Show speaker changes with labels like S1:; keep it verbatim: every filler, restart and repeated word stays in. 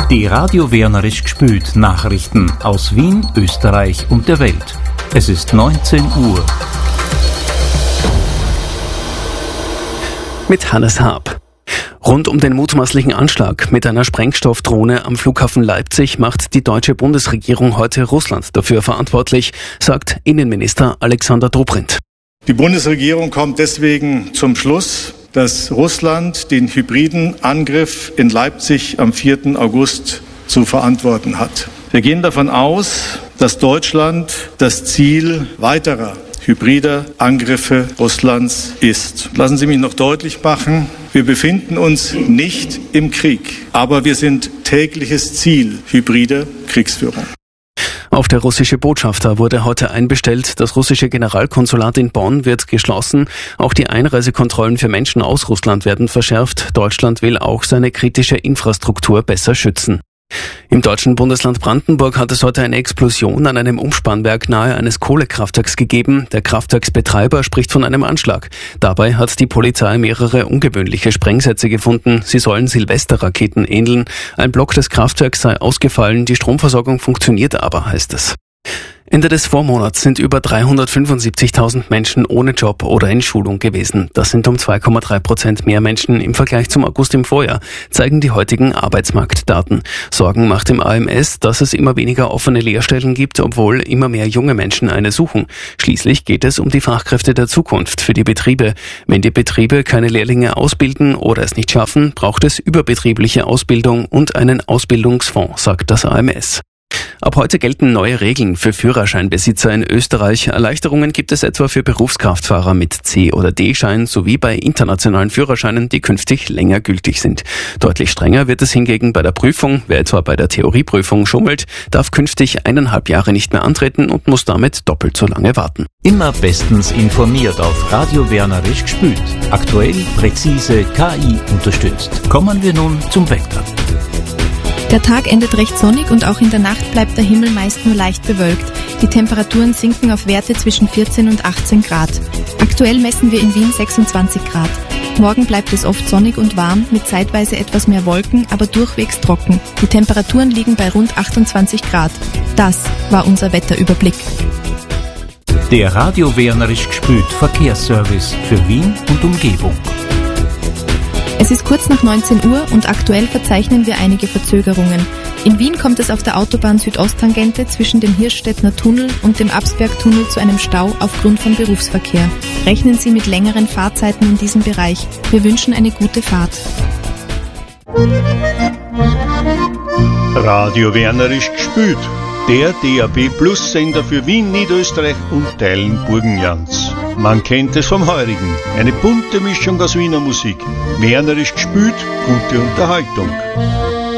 S1: Die Radio Wernerisch gspült Nachrichten aus Wien, Österreich und der Welt. Es ist neunzehn Uhr.
S2: Mit Hannes Haab. Rund um den mutmaßlichen Anschlag mit einer Sprengstoffdrohne am Flughafen Leipzig macht die deutsche Bundesregierung heute Russland dafür verantwortlich, sagt Innenminister Alexander Dobrindt.
S3: Die Bundesregierung kommt deswegen zum Schluss, dass Russland den hybriden Angriff in Leipzig am vierten August zu verantworten hat. Wir gehen davon aus, dass Deutschland das Ziel weiterer hybrider Angriffe Russlands ist. Lassen Sie mich noch deutlich machen, wir befinden uns nicht im Krieg, aber wir sind tägliches Ziel hybrider Kriegsführung.
S2: Auch der russische Botschafter wurde heute einbestellt. Das russische Generalkonsulat in Bonn wird geschlossen. Auch die Einreisekontrollen für Menschen aus Russland werden verschärft. Deutschland will auch seine kritische Infrastruktur besser schützen. Im deutschen Bundesland Brandenburg hat es heute eine Explosion an einem Umspannwerk nahe eines Kohlekraftwerks gegeben. Der Kraftwerksbetreiber spricht von einem Anschlag. Dabei hat die Polizei mehrere ungewöhnliche Sprengsätze gefunden. Sie sollen Silvesterraketen ähneln. Ein Block des Kraftwerks sei ausgefallen, die Stromversorgung funktioniert aber, heißt es. Ende des Vormonats sind über dreihundertfünfundsiebzigtausend Menschen ohne Job oder in Schulung gewesen. Das sind um zwei Komma drei Prozent mehr Menschen im Vergleich zum August im Vorjahr, zeigen die heutigen Arbeitsmarktdaten. Sorgen macht dem A M S, dass es immer weniger offene Lehrstellen gibt, obwohl immer mehr junge Menschen eine suchen. Schließlich geht es um die Fachkräfte der Zukunft für die Betriebe. Wenn die Betriebe keine Lehrlinge ausbilden oder es nicht schaffen, braucht es überbetriebliche Ausbildung und einen Ausbildungsfonds, sagt das A M S. Ab heute gelten neue Regeln für Führerscheinbesitzer in Österreich. Erleichterungen gibt es etwa für Berufskraftfahrer mit C- oder D-Schein sowie bei internationalen Führerscheinen, die künftig länger gültig sind. Deutlich strenger wird es hingegen bei der Prüfung. Wer etwa bei der Theorieprüfung schummelt, darf künftig eineinhalb Jahre nicht mehr antreten und muss damit doppelt so lange warten.
S1: Immer bestens informiert auf Radio Wernerisch gspült. Aktuell, präzise, K I unterstützt. Kommen wir nun zum Wetter.
S4: Der Tag endet recht sonnig und auch in der Nacht bleibt der Himmel meist nur leicht bewölkt. Die Temperaturen sinken auf Werte zwischen vierzehn und achtzehn Grad. Aktuell messen wir in Wien sechsundzwanzig Grad. Morgen bleibt es oft sonnig und warm, mit zeitweise etwas mehr Wolken, aber durchwegs trocken. Die Temperaturen liegen bei rund achtundzwanzig Grad. Das war unser Wetterüberblick.
S1: Der Radio Wernerisch gspült Verkehrsservice für Wien und Umgebung.
S4: Es ist kurz nach neunzehn Uhr und aktuell verzeichnen wir einige Verzögerungen. In Wien kommt es auf der Autobahn Südosttangente zwischen dem Hirschstädtner Tunnel und dem Absbergtunnel zu einem Stau aufgrund von Berufsverkehr. Rechnen Sie mit längeren Fahrzeiten in diesem Bereich. Wir wünschen eine gute Fahrt.
S5: Radio Wernerisch gspült. Der D A B Plus Sender für Wien, Niederösterreich und Teilen Burgenlands. Man kennt es vom Heurigen. Eine bunte Mischung aus Wiener Musik. Wernerisch gspült, gute Unterhaltung.